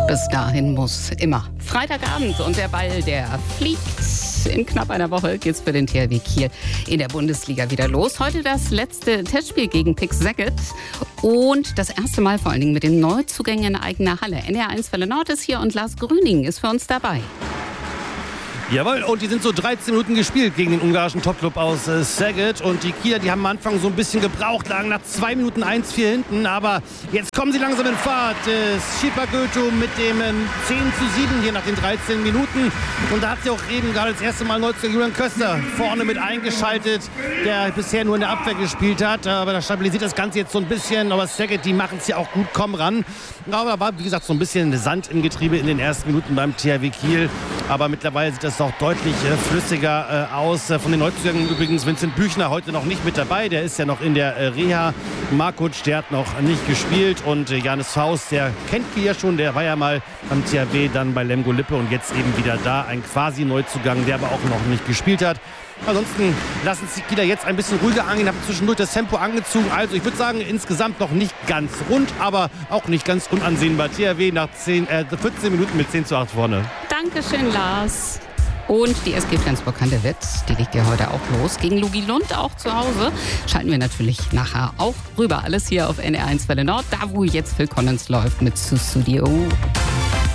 Bis dahin muss immer Freitagabend und der Ball, der fliegt. In knapp einer Woche geht's für den THW Kiel in der Bundesliga wieder los. Heute das letzte Testspiel gegen Pick Szeged und das erste Mal vor allen Dingen mit den Neuzugängen in eigener Halle. NDR1 Welle Nord ist hier und Lars Grüning ist für uns dabei. Jawohl, und die sind so 13 Minuten gespielt gegen den ungarischen Topclub aus Szeged. Und die Kieler, die haben am Anfang so ein bisschen gebraucht, lagen nach 2 Minuten 1-4 hinten. Aber jetzt kommen sie langsam in Fahrt. Shipa Goethe mit dem 10:7 hier nach den 13 Minuten. Und da hat sie auch eben gerade das erste Mal Neuzugang Julian Köster vorne mit eingeschaltet, der bisher nur in der Abwehr gespielt hat. Aber da stabilisiert das Ganze jetzt so ein bisschen. Aber Szeged, die machen es ja auch gut, kommen ran. Aber da war, wie gesagt, so ein bisschen Sand im Getriebe in den ersten Minuten beim THW Kiel. Aber mittlerweile sieht das auch deutlich flüssiger aus. Von den Neuzugängen übrigens Vincent Büchner heute noch nicht mit dabei. Der ist ja noch in der Reha. Markuc, der hat noch nicht gespielt. Und Janis Faust, der kennt Kiel ja schon. Der war ja mal beim THW, dann bei Lemgo Lippe und jetzt eben wieder da. Ein quasi Neuzugang, der aber auch noch nicht gespielt hat. Ansonsten lassen sich die Kieler jetzt ein bisschen ruhiger angehen, haben zwischendurch das Tempo angezogen. Also ich würde sagen, insgesamt noch nicht ganz rund, aber auch nicht ganz unansehnbar. THW nach 14 Minuten mit 10:8 vorne. Dankeschön, Lars. Und die SG Flensburg-Handewitt, die legt ja heute auch los. Gegen Lugi Lund auch zu Hause. Schalten wir natürlich nachher auch rüber. Alles hier auf NDR1 Welle Nord, da wo jetzt Phil Collins läuft mit Sussudio.